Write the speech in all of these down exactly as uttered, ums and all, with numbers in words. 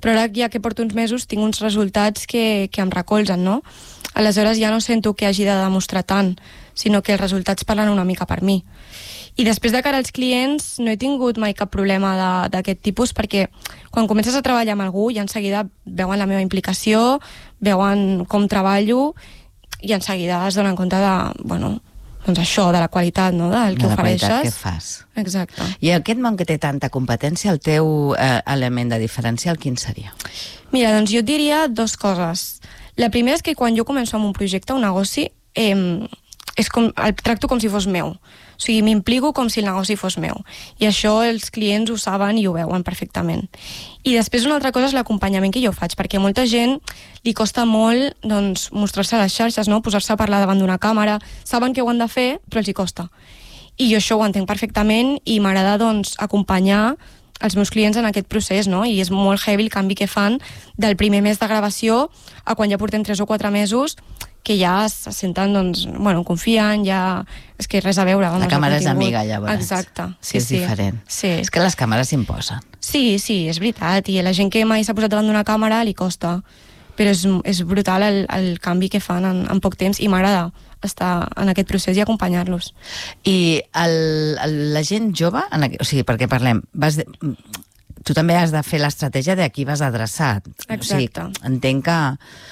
però ara ja que porto uns mesos tinc uns resultats que, que em recolzen, no? Aleshores ja no sento que hagi de demostrar tant, sinó que els resultats parlen una mica per mi. I després de cara als clients no he tingut mai cap problema d'aquest tipus, perquè quan comences a treballar amb algú ja en seguida veuen la meva implicació, veuen com treballo i en seguida es donen compte de, bueno, doncs això, de la qualitat, no?, del que de la ofereixes. qualitat que fas. Exacte. I aquest món que té tanta competència, el teu eh, element de diferencial, quin seria? Mira, doncs jo et diria dues coses. La primera és que quan jo començo amb un projecte, un negoci, eh, és com, el tracto com si fos meu. O sigui, m'implico com si el negoci fos meu. I això els clients ho saben i ho veuen perfectament. I després una altra cosa és l'acompanyament que jo faig, perquè a molta gent li costa molt, doncs, mostrar-se a les xarxes, no?, posar-se a parlar davant d'una càmera. Saben que ho han de fer, però els hi costa. I jo això ho entenc perfectament i m'agrada, doncs, acompanyar els meus clients en aquest procés, no? I és molt heavy el canvi que fan del primer mes de gravació a quan ja portem tres o quatre mesos, que ja se senten, doncs, bueno, confien, ja... És que res a veure. La càmera és amiga, llavors. Exacte. Sí, és sí. diferent. Sí. És que les càmeres s'imposen. Sí, sí, és veritat. I a la gent que mai s'ha posat davant d'una càmera li costa. Però és, és brutal el, el canvi que fan en, en poc temps i m'agrada estar en aquest procés i acompanyar-los. I el, el, la gent jove, en, o sigui, perquè parlem, vas de, tu també has de fer l'estratègia de a qui vas adreçat. Exacte. O sigui, entenc que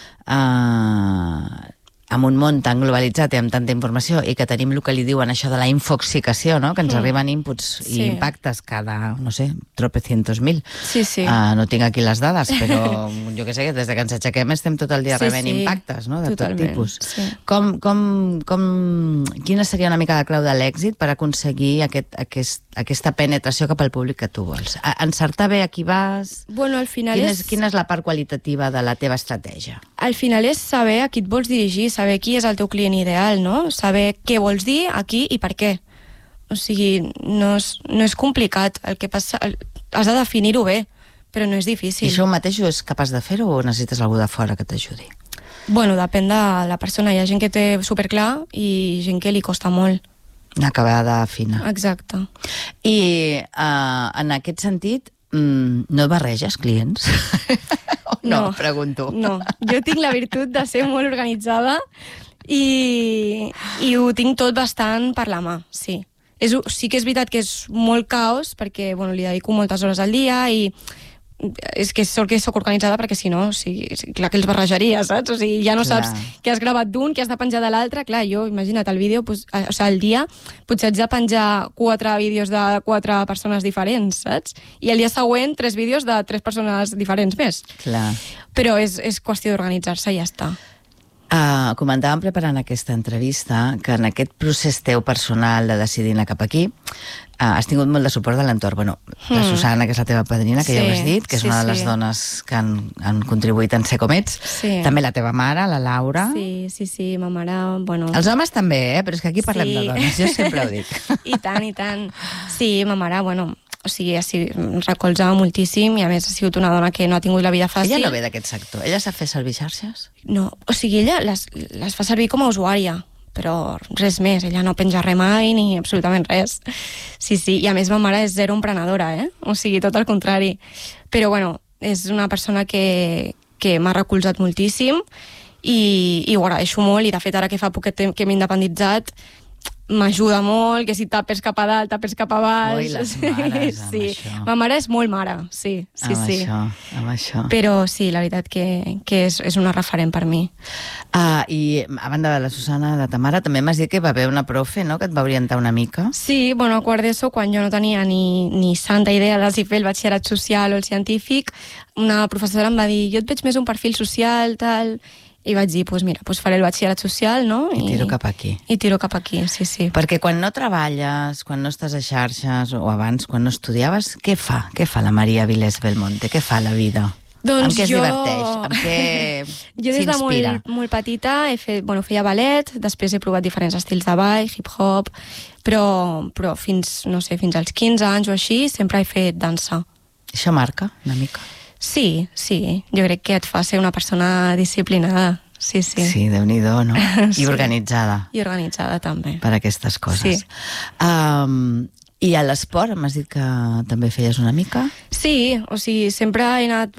eh, amb un món tan globalitzat i amb tanta informació i que tenim el que li diuen això de la infoxicació, no?, que ens mm. arriben inputs sí. i impactes cada, no sé, tropecientos mil. Sí, sí. Uh, no tinc aquí les dades, però jo què sé, des de que ens aixequem estem tot el dia sí, rebent sí. impactes, no?, de Totalment. tot tipus. Sí. Com, com, com, quina seria una mica la clau de l'èxit per aconseguir aquest, aquest, aquesta penetració cap al públic que tu vols? A, encertar bé a qui vas? Bueno, al final quina és... és... Quina és la part qualitativa de la teva estratègia? Al final és saber a qui et vols dirigir, saber qui és el teu client ideal, no? Saber què vols dir, a qui i per què. O sigui, no és, no és complicat. El que passa... Has de definir-ho bé, però no és difícil. I això mateix és capaç de fer-ho o necessites algú de fora que t'ajudi? Bueno, depèn de la persona. Hi ha gent que té superclar i gent que li costa molt. Una acabada fina. Exacte. I uh, en aquest sentit, mm, no barreges clients? no, no, pregunto. No, jo tinc la virtut de ser molt organitzada i, i ho tinc tot bastant per la mà, sí. És, sí que és veritat que és molt caos perquè bueno, li dedico moltes hores al dia i és que sort que soc organitzada perquè si no, o sigui, clar que els barrejaria, saps? O sigui, ja no clar. saps què has gravat d'un, què has de penjar de l'altre. Clar, jo, imagina't, el vídeo, pues, o sigui, al dia potser haig de penjar quatre vídeos de quatre persones diferents, saps? I el dia següent tres vídeos de tres persones diferents més. Clar. Però és, és qüestió d'organitzar-se i ja està. Uh, comentàvem preparant aquesta entrevista que en aquest procés teu personal de decidir anar cap aquí uh, has tingut molt de suport de l'entorn. Bueno, mm. la Susana, que és la teva padrina, que sí, ja ho has dit, que és sí, una de les sí. dones que han, han contribuït en ser com ets. Sí. També la teva mare, la Laura. Sí, sí, sí, ma mare... Bueno... Els homes també, eh? Però és que aquí parlem sí. de dones, jo sempre ho dic. I tant, i tant. Sí, ma mare, bueno... O sigui, em recolzava moltíssim i a més ha sigut una dona que no ha tingut la vida fàcil. Ella no ve d'aquest sector. Ella sap fer servir xarxes? No, o sigui, ella les, les fa servir com a usuària, però res més. Ella no penja res mai ni absolutament res. Sí, sí, i a més ma mare és zero emprenedora, eh? O sigui, tot el contrari. Però, bueno, és una persona que, que m'ha recolzat moltíssim i, i ho agraeixo molt i, de fet, ara que fa poquet temps que m'he independitzat, m'ajuda molt, que si tapes cap a dalt, tapes cap a baix. Ui, les mares, amb sí. això. Ma mare és molt mare, sí, sí, amb sí. Això, amb això. Però sí, la veritat que, que és, és una referent per mi. Ah, i a banda de la Susana, de ta mare, també m'has dit que va haver una profe, no?, que et va orientar una mica. Sí, bueno, a quart d'ESO, quan jo no tenia ni, ni santa idea de si fer el batxillerat social o el científic, una professora em va dir, jo et veig més un perfil social, tal... I vaig dir, pues mira, pues faré el batxillerat social, no? I tiro cap aquí. I tiro cap aquí, sí, sí. Perquè quan no treballes, quan no estàs a xarxes, o abans, quan no estudiaves, què fa? Què fa la Maria Vilés Belmonte? Què fa la vida? Doncs amb què es jo... diverteix? Amb què jo des de molt, molt petita he fet, bueno, feia ballet, després he provat diferents estils de ball, hip-hop, però, però fins, no sé, fins als quinze anys o així sempre he fet dansa. Això marca una mica? Sí, sí, jo crec que et fa ser una persona disciplinada, sí, sí. Sí, Déu-n'hi-do, no? Sí. I organitzada. I organitzada, també. Per aquestes coses. Sí. Um, I a l'esport, m'has dit que també feies una mica? Sí, o sigui, sempre he anat